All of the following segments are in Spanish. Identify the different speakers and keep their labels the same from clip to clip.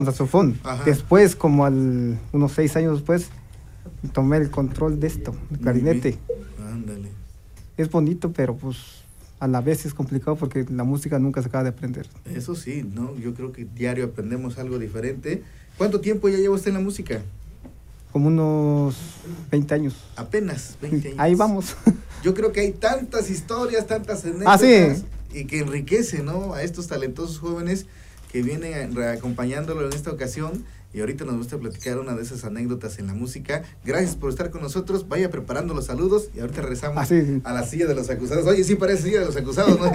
Speaker 1: saxofón.
Speaker 2: Ajá.
Speaker 1: Después, como unos 6 años después, tomé el control de esto, el clarinete.
Speaker 2: Ándale.
Speaker 1: Es bonito, pero pues a la vez es complicado porque la música nunca se acaba de aprender.
Speaker 2: Eso sí, ¿no? Yo creo que diario aprendemos algo diferente. ¿Cuánto tiempo ya lleva usted en la música?
Speaker 1: Como unos 20 años.
Speaker 2: Apenas 20 años.
Speaker 1: Ahí vamos.
Speaker 2: Yo creo que hay tantas historias, tantas anécdotas
Speaker 1: sí.
Speaker 2: y que enriquece, ¿no? A estos talentosos jóvenes que vienen acompañándolo en esta ocasión. Y ahorita nos gusta platicar una de esas anécdotas en la música. Gracias por estar con nosotros. Vaya preparando los saludos y ahorita regresamos a la silla de los acusados. Oye, sí parece silla de los acusados, ¿no?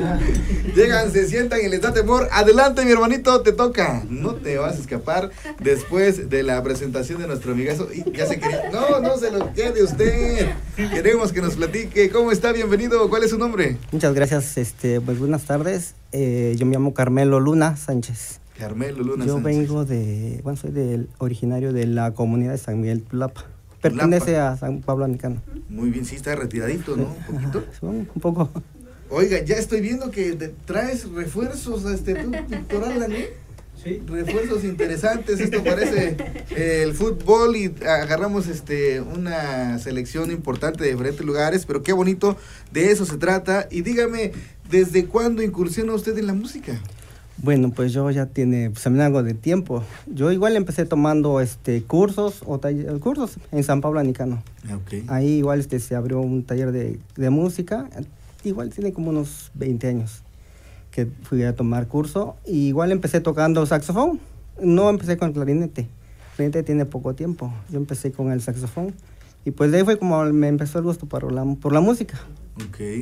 Speaker 2: Llegan, se sientan y les da temor. Adelante, mi hermanito, te toca. No te vas a escapar después de la presentación de nuestro amigazo. Y ya se quería. No se lo quede usted. Queremos que nos platique. ¿Cómo está? Bienvenido. ¿Cuál es su nombre?
Speaker 3: Muchas gracias. Pues buenas tardes. Yo me llamo Carmelo Luna Sánchez.
Speaker 2: Carmelo Luna
Speaker 3: Yo
Speaker 2: Sánchez.
Speaker 3: vengo soy originario de la comunidad de San Miguel Tulapa. Pertenece a San Pablo Anicano.
Speaker 2: Muy bien, sí está retiradito, ¿no? Un poquito.
Speaker 3: Un poco.
Speaker 2: Oiga, ya estoy viendo que traes refuerzos tú, Alan, ¿eh? Sí. Refuerzos interesantes, esto parece el fútbol y agarramos una selección importante de diferentes lugares, pero qué bonito, de eso se trata. Y dígame, ¿desde cuándo incursiona usted en la música?
Speaker 3: Bueno, pues yo ya tiene algo de tiempo. Yo igual empecé tomando cursos cursos en San Pablo Anicano.
Speaker 2: Okay.
Speaker 3: Ahí igual se abrió un taller de música, igual tiene como unos 20 años que fui a tomar curso. Y igual empecé tocando saxofón, no empecé con el clarinete. El clarinete tiene poco tiempo, yo empecé con el saxofón. Y pues de ahí fue como me empezó el gusto por la música.
Speaker 2: Ok.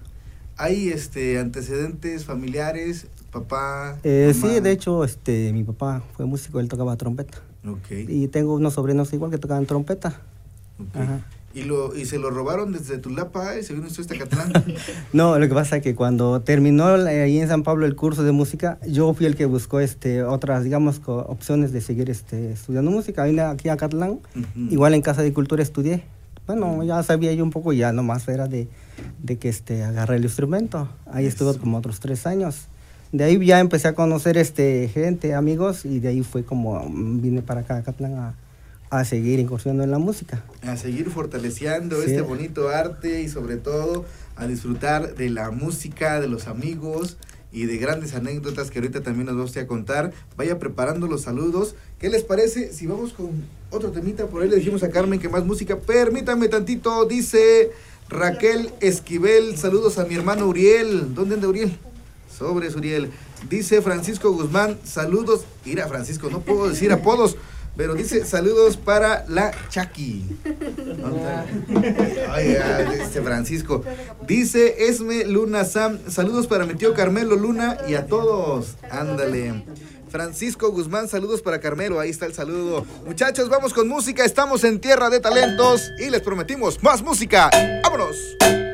Speaker 2: ¿Hay antecedentes familiares? ¿Papá?
Speaker 3: Sí, de hecho, mi papá fue músico, él tocaba trompeta.
Speaker 2: Okay.
Speaker 3: Y tengo unos sobrinos igual que tocaban trompeta.
Speaker 2: Okay. Ajá. ¿Y se lo robaron desde Tulapa y se vino usted a Catlán?
Speaker 3: No, lo que pasa es que cuando terminó ahí en San Pablo el curso de música, yo fui el que buscó otras, digamos, opciones de seguir estudiando música. Vine aquí a Catlán, igual en Casa de Cultura estudié. Bueno, ya sabía yo un poco, ya nomás era de que agarré el instrumento. Ahí estuve como otros 3 años. De ahí ya empecé a conocer gente, amigos, y de ahí fue como vine para acá a Catlán a seguir incursionando en la música.
Speaker 2: A seguir fortaleciendo este bonito arte y sobre todo a disfrutar de la música, de los amigos y de grandes anécdotas que ahorita también nos va usted a contar. Vaya preparando los saludos. ¿Qué les parece si vamos con otro temita? Por ahí le dijimos a Carmen que más música. Permítame tantito, dice Raquel Esquivel. Saludos a mi hermano Uriel. ¿Dónde anda Uriel? Sobres, Uriel. Dice Francisco Guzmán, saludos. Mira, Francisco, no puedo decir apodos, pero dice saludos para la Chaki. Oiga, Francisco. Dice Esme Luna Sam, saludos para mi tío Carmelo Luna y a todos. Ándale. Francisco Guzmán, saludos para Carmelo, ahí está el saludo. Muchachos, vamos con música, estamos en Tierra de Talentos y les prometimos más música. ¡Vámonos!